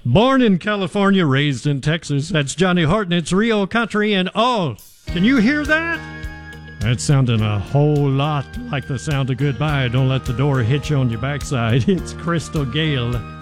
Born in California, raised in Texas, that's Johnny Hartnett's Rio Country, and oh, can you hear that? That's sounding a whole lot like the sound of goodbye. Don't let the door hit you on your backside. It's Crystal Gale.